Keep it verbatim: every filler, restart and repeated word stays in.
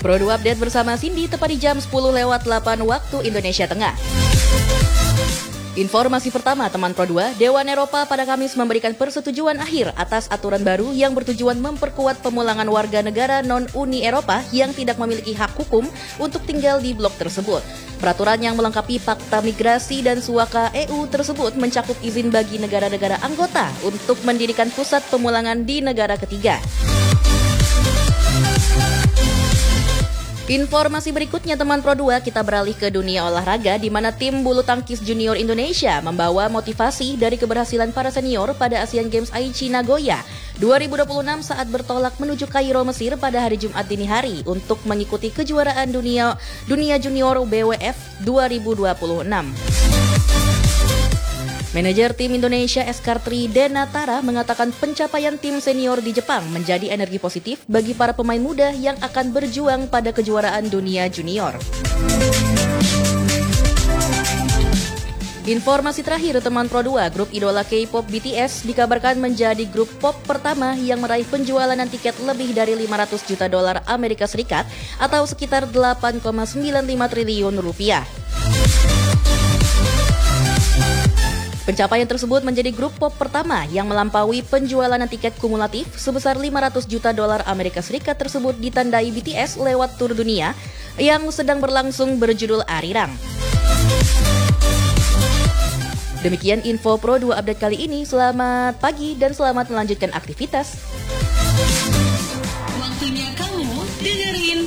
Pro dua Update bersama Cindy tepat di jam sepuluh lewat delapan waktu Indonesia Tengah. Informasi pertama teman Pro dua, Dewan Eropa pada Kamis memberikan persetujuan akhir atas aturan baru yang bertujuan memperkuat pemulangan warga negara non-Uni Eropa yang tidak memiliki hak hukum untuk tinggal di blok tersebut. Peraturan yang melengkapi Fakta Migrasi dan Suaka E U tersebut mencakup izin bagi negara-negara anggota untuk mendirikan pusat pemulangan di negara ketiga. Informasi berikutnya teman Pro dua, kita beralih ke dunia olahraga di mana tim bulu tangkis junior Indonesia membawa motivasi dari keberhasilan para senior pada Asian Games Aichi Nagoya dua ribu dua puluh enam saat bertolak menuju Kairo, Mesir pada hari Jumat dini hari untuk mengikuti kejuaraan dunia dunia junior B W F dua ribu dua puluh enam. Manajer tim Indonesia Eskartri Denatara mengatakan pencapaian tim senior di Jepang menjadi energi positif bagi para pemain muda yang akan berjuang pada kejuaraan dunia junior. Informasi terakhir teman Pro dua, grup idola K-pop B T S dikabarkan menjadi grup pop pertama yang meraih penjualan tiket lebih dari lima ratus juta dolar Amerika Serikat atau sekitar delapan koma sembilan lima triliun rupiah. Pencapaian tersebut menjadi grup pop pertama yang melampaui penjualan tiket kumulatif sebesar lima ratus juta dolar Amerika Serikat tersebut ditandai B T S lewat tur dunia yang sedang berlangsung berjudul Arirang. Demikian info Pro dua Update kali ini. Selamat pagi dan selamat melanjutkan aktivitas.